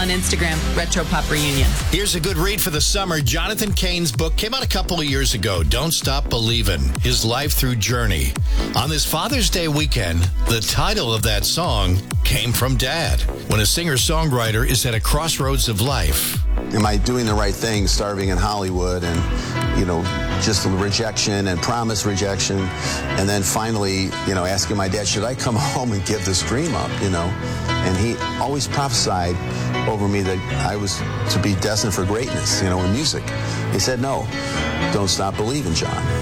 on Instagram, Retro Pop Reunion. Here's a good read for the summer. Jonathan Cain's book came out a couple of years ago, Don't Stop Believin', His Life Through Journey. On this Father's Day weekend, the title of that song came from Dad. When a singer-songwriter is at a crossroads of life. Am I doing the right thing, starving in Hollywood and, just rejection and promised rejection. And then finally, asking my dad, should I come home and give this dream up, And he always prophesied over me that I was to be destined for greatness, in music. He said, no, don't stop believing, John.